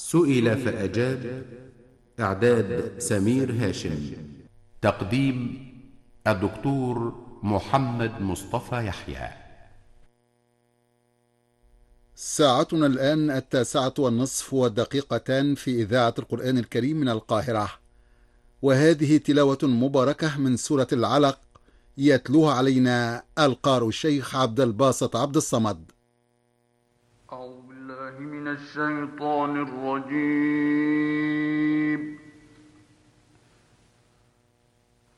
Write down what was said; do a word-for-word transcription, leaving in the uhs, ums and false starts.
سئل فأجاب. إعداد سمير هاشم. تقديم الدكتور محمد مصطفى يحيى. ساعتنا الآن التاسعة والنصف والدقيقتان في إذاعة القرآن الكريم من القاهرة، وهذه تلاوة مباركة من سورة العلق يتلوها علينا القارئ الشيخ عبد الباسط عبد الصمد. أعوذ بالله من الشيطان الرجيم.